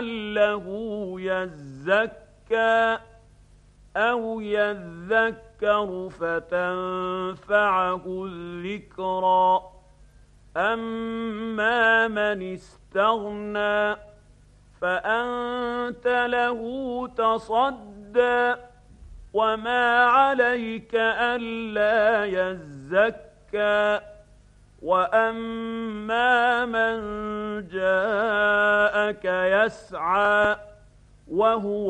لعله يزكى أو يذكر فتنفعه الذكرى أما من استغنى فأنت له تصدى وما عليك ألا يزكى وأما من جاءك يسعى وهو